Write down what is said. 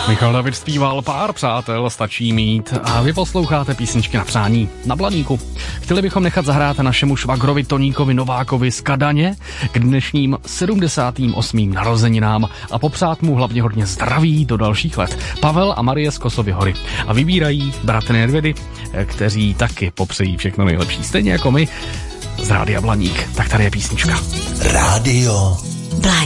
Michal David zpíval Pár přátel stačí mít a vy posloucháte písničky na přání na Blaníku. Chtěli bychom nechat zahrát našemu švagrovi Toníkovi Novákovi z Kadaně k dnešním 78. narozeninám a popřát mu hlavně hodně zdraví do dalších let. Pavel a Marie z Kosovy Hory a vybírají bratry Nedvědy, kteří taky popřejí všechno nejlepší, stejně jako my z Rádia Blaník. Tak tady je písnička. Rádio Blaník.